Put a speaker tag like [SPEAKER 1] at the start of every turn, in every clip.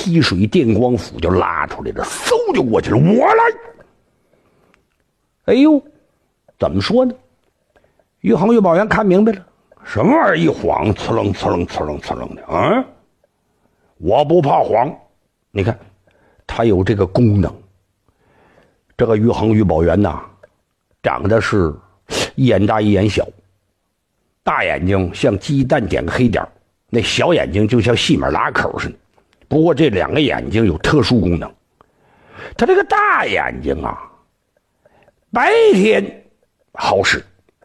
[SPEAKER 1] 劈水电光斧就拉出来了，嗖就过去了。我来！哎呦，怎么说呢？于恒、于宝元看明白了，什么玩意儿？一晃，呲楞呲楞呲楞呲楞的啊！我不怕晃，你看，他有这个功能。这个于恒、于宝元呐，长得是一眼大一眼小，大眼睛像鸡蛋点个黑点，那小眼睛就像细米拉口似的。不过这两个眼睛有特殊功能，他这个大眼睛啊，白天好使，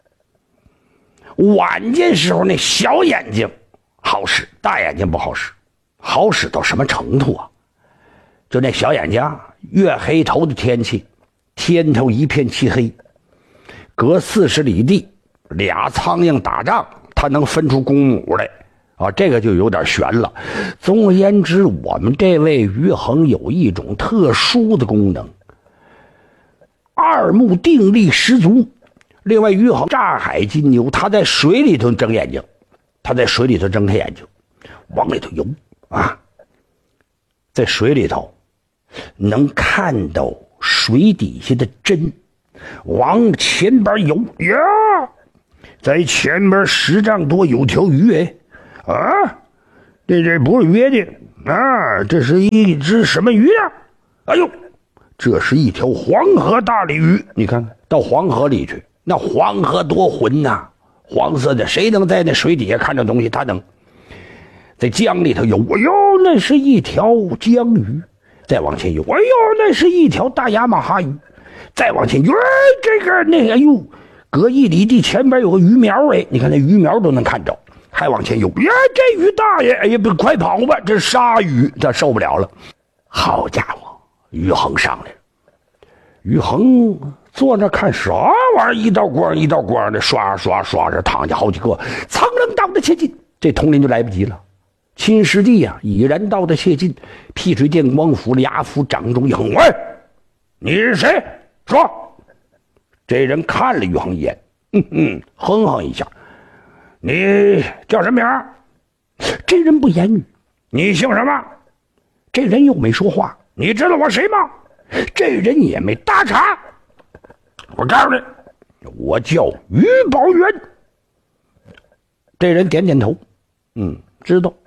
[SPEAKER 1] 晚间时候那小眼睛好使，大眼睛不好使。好使到什么程度啊？就那小眼睛啊，月黑头的天气，天头一片漆黑，隔40里地，俩苍蝇打仗，它能分出公母来啊，这个就有点悬了。总而言之，我们这位于恒有一种特殊的功能，二目定力十足。另外，于恒炸海金牛，他在水里头睁眼睛，他在水里头睁开眼睛，往里头游啊，在水里头能看到水底下的针，往前边游呀，在前边10丈多有条鱼，哎，啊，这不是约的啊，这是一只什么鱼啊？哎呦，这是一条黄河大鲤鱼，你看看到黄河里去，那黄河多浑呐，黄色的，谁能在那水底下看着东西？他能。在江里头游，哎呦，那是一条江鱼，再往前游，哎呦，那是一条大亚马哈鱼，再往前游，哎，这个那个，哎呦，隔1里地前边有个鱼苗，哎，你看那鱼苗都能看着，还往前游，呀，这鱼大爷，哎呀，不快跑吧，这鲨鱼，他受不了了。好家伙，于恒上来了，于恒坐那看啥玩意儿，一道光一道光的刷刷刷着躺下好几个，苍楞到的切近，这佟林就来不及了。秦师弟呀，已然到的切近，劈水电光斧俩斧掌中一横，喂，你是谁？说。这人看了于恒一眼，哼哼一下，你叫什么名？这人不言语。你姓什么？这人又没说话。你知道我谁吗？这人也没搭茬。我告诉你，我叫于宝元。这人点点头，知道。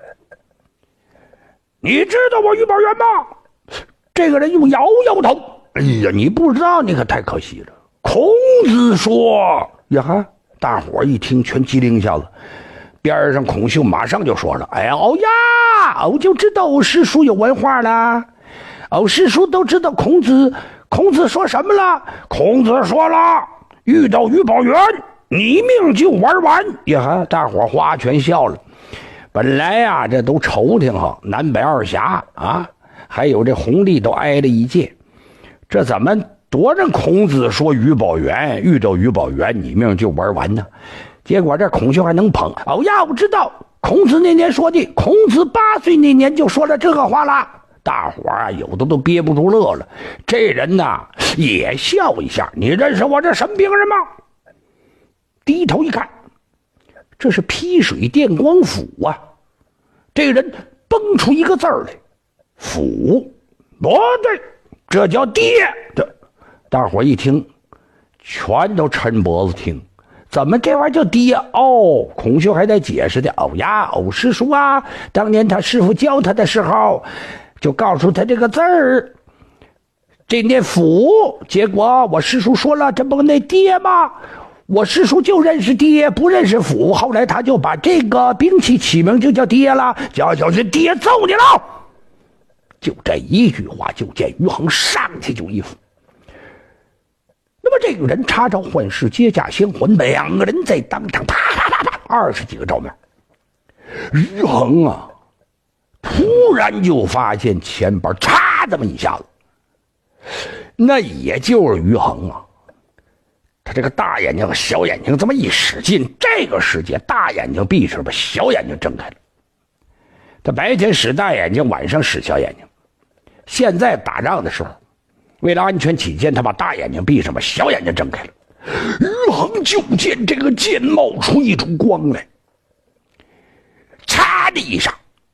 [SPEAKER 1] 你知道我于宝元吗？这个人又摇摇头。哎呀，你不知道，你可太可惜了。孔子说呀，大伙一听全机灵一下子。边上孔秀马上就说了：“哎呀，我就知道欧师叔有文化了。欧师叔都知道孔子说什么了？孔子说了，遇到于宝元，你命就玩完。”呀，大伙哗全笑了。本来呀，这都仇挺哈，南北二峡啊，还有这弘历都挨了一届，这怎么多让孔子说于宝元遇到于宝元，你命就玩完呢？结果这孔秀还能捧。我知道孔子那年说的，孔子8岁那年就说了这个话了。大伙啊，有的都憋不住乐了。这人呐也笑一下。你认识我这什么兵人吗？低头一看，这是劈水电光斧啊。这个人蹦出一个字儿来，斧。不对，这叫爹。这大伙一听全都抻脖子听，怎么这玩意儿叫爹？孔秀还在解释的。欧师叔啊，当年他师傅教他的时候就告诉他这个字儿，这念斧。结果我师叔说了，这不那爹吗？我师叔就认识爹，不认识斧。后来他就把这个兵器起名就叫爹了，就是爹揍你了。就这一句话，就见于恒上去就一斧。那么这个人插招换式，接驾相还，两个人在当场啪啪啪啪20几个照面。于恒啊，突然就发现前边嚓这么一下子，那也就是于恒啊，他这个大眼睛和小眼睛这么一使劲，这个世界大眼睛闭上，把小眼睛睁开了。他白天使大眼睛，晚上使小眼睛。现在打仗的时候，为了安全起见，他把大眼睛闭上，把小眼睛睁开了。于恒就见这个剑冒出一种光来，嚓的一下，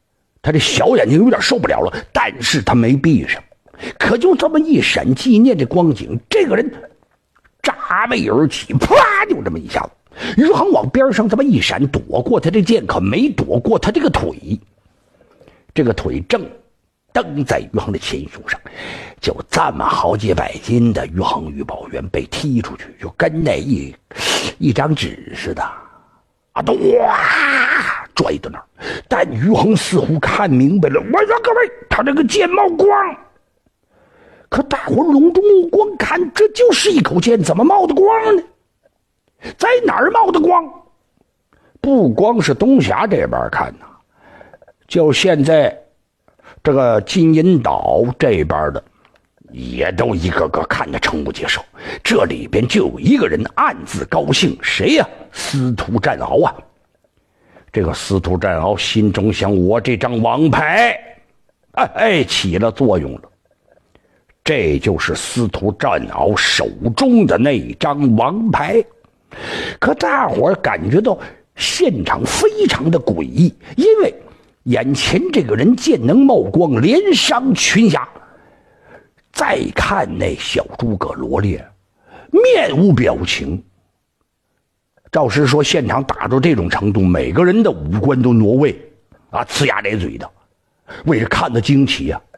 [SPEAKER 1] 他这小眼睛有点受不了了，但是他没闭上。可就这么一闪即念这光景，这个人扎背而起，啪，就这么一下子，余杭往边上这么一闪，躲过他这剑，可没躲过他这个腿。这个腿正蹬在余杭的前胸上，就这么好几百斤的余杭于宝元被踢出去，就跟那一张纸似的啊，都哇拽到那儿。但余杭似乎看明白了，我说各位，他这个剑冒光。可大伙笼中目光看，这就是一口剑，怎么冒的光呢？在哪儿冒的光？不光是东峡这边看呐，就现在这个金银岛这边的也都一个个看着瞠目结舌。这里边就有一个人暗自高兴，谁呀？司徒战鳌啊！这个司徒战鳌心中想，我这张王牌起了作用了。这就是司徒战鳌手中的那张王牌。可大伙儿感觉到现场非常的诡异，因为眼前这个人剑能冒光，连伤群侠。再看那小诸葛罗烈，面无表情。赵师说，现场打到这种程度，每个人的五官都挪位啊，呲牙咧嘴的。为了看得惊奇啊，